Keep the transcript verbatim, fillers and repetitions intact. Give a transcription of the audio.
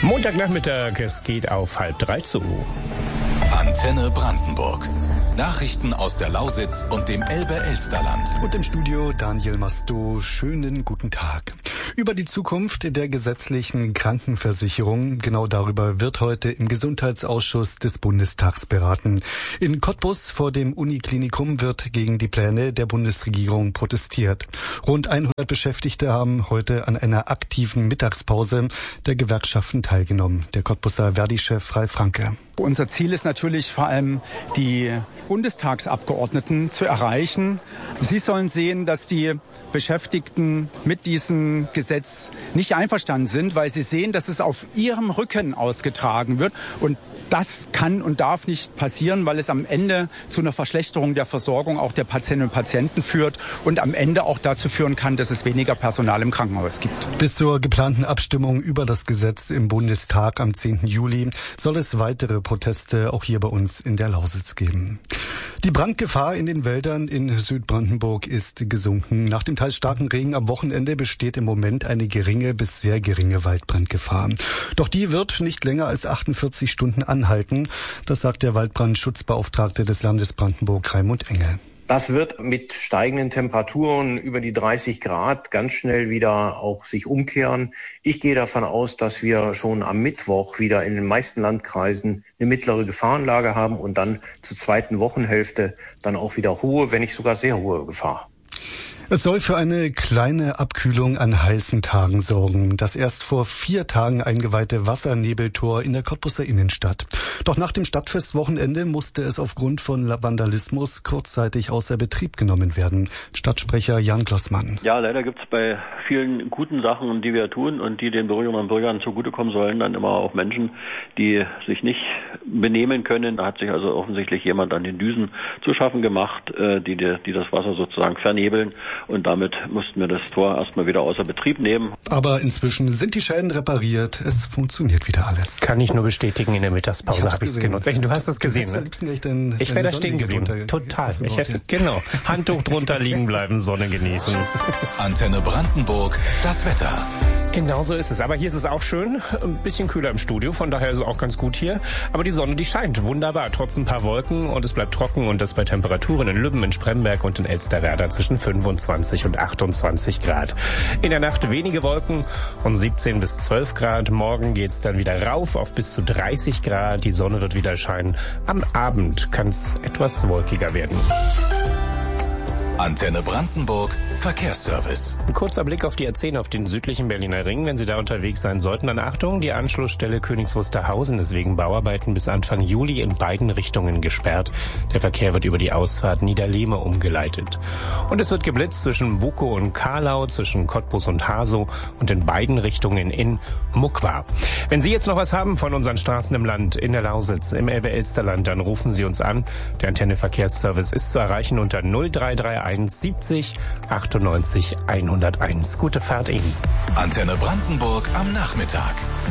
Montagnachmittag, es geht auf halb drei zu. Antenne Brandenburg. Nachrichten aus der Lausitz und dem Elbe-Elsterland. Und im Studio Daniel Masto. Schönen guten Tag. Über die Zukunft der gesetzlichen Krankenversicherung, genau darüber wird heute im Gesundheitsausschuss des Bundestags beraten. In Cottbus vor dem Uniklinikum wird gegen die Pläne der Bundesregierung protestiert. Rund hundert Beschäftigte haben heute an einer aktiven Mittagspause der Gewerkschaften teilgenommen. Der Cottbuser Verdi-Chef Ralf Franke. Unser Ziel ist natürlich vor allem, die Bundestagsabgeordneten zu erreichen. Sie sollen sehen, dass die Beschäftigten mit diesem Gesetz nicht einverstanden sind, weil sie sehen, dass es auf ihrem Rücken ausgetragen wird. Und das kann und darf nicht passieren, weil es am Ende zu einer Verschlechterung der Versorgung auch der Patientinnen und Patienten führt und am Ende auch dazu führen kann, dass es weniger Personal im Krankenhaus gibt. Bis zur geplanten Abstimmung über das Gesetz im Bundestag am zehnten Juli soll es weitere Proteste auch hier bei uns in der Lausitz geben. Die Brandgefahr in den Wäldern in Südbrandenburg ist gesunken. Nach dem teils starken Regen am Wochenende besteht im Moment eine geringe bis sehr geringe Waldbrandgefahr. Doch die wird nicht länger als achtundvierzig Stunden anhalten. Das sagt der Waldbrandschutzbeauftragte des Landes Brandenburg, Raimund Engel. Das wird mit steigenden Temperaturen über die dreißig Grad ganz schnell wieder auch sich umkehren. Ich gehe davon aus, dass wir schon am Mittwoch wieder in den meisten Landkreisen eine mittlere Gefahrenlage haben und dann zur zweiten Wochenhälfte dann auch wieder hohe, wenn nicht sogar sehr hohe Gefahr. Es soll für eine kleine Abkühlung an heißen Tagen sorgen. Das erst vor vier Tagen eingeweihte Wassernebeltor in der Cottbuser Innenstadt. Doch nach dem Stadtfestwochenende musste es aufgrund von Vandalismus kurzzeitig außer Betrieb genommen werden. Stadtsprecher Jan Glossmann. Ja, leider gibt es bei vielen guten Sachen, die wir tun und die den Bürgerinnen und Bürgern zugutekommen sollen, dann immer auch Menschen, die sich nicht benehmen können. Da hat sich also offensichtlich jemand an den Düsen zu schaffen gemacht, die, die das Wasser sozusagen vernebeln. Und damit mussten wir das Tor erstmal wieder außer Betrieb nehmen. Aber inzwischen sind die Schäden repariert. Es funktioniert wieder alles. Kann ich nur bestätigen, in der Mittagspause habe ich es genutzt. Du hast es gesehen, ne? Den, ich wäre da stehen geblieben. Total. Ich hätte, genau. Handtuch drunter liegen bleiben, Sonne genießen. Antenne Brandenburg, das Wetter. Genau so ist es. Aber hier ist es auch schön. Ein bisschen kühler im Studio, von daher ist es auch ganz gut hier. Aber die Sonne, die scheint wunderbar. Trotz ein paar Wolken und es bleibt trocken und das bei Temperaturen in Lübben, in Spremberg und in Elsterwerda zwischen fünfundzwanzig und achtundzwanzig Grad. In der Nacht wenige Wolken und siebzehn bis zwölf Grad. Morgen geht's dann wieder rauf auf bis zu dreißig Grad. Die Sonne wird wieder scheinen. Am Abend kann es etwas wolkiger werden. Antenne Brandenburg, Verkehrsservice. Ein kurzer Blick auf die A zehn auf den südlichen Berliner Ring. Wenn Sie da unterwegs sein sollten, dann Achtung, die Anschlussstelle Königs Wusterhausen ist wegen Bauarbeiten bis Anfang Juli in beiden Richtungen gesperrt. Der Verkehr wird über die Ausfahrt Niederlehme umgeleitet. Und es wird geblitzt zwischen Bukow und Kahlau, zwischen Cottbus und Hasow und in beiden Richtungen in Muckwa. Wenn Sie jetzt noch was haben von unseren Straßen im Land, in der Lausitz, im Elbe-Elsterland, dann rufen Sie uns an. Der Antenne Verkehrsservice ist zu erreichen unter null drei drei eins siebzig achtundneunzig hunderteins. Gute Fahrt Ihnen. Antenne Brandenburg am Nachmittag.